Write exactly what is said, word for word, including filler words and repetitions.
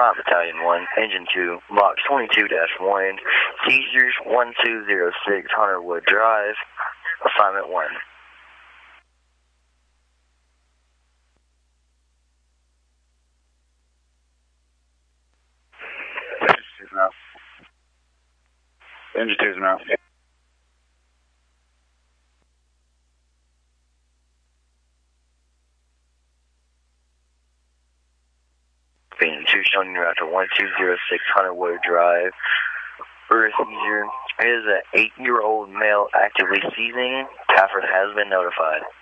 Vermont Battalion one, Engine two, Box twenty-two dash one, Seizures one two zero six, Hunterwood Drive, Assignment one. Engine two's now. Being two showing you after one two zero six Hunterwood Drive. First seizure is an eight-year-old male actively seizing. Pafford has been notified.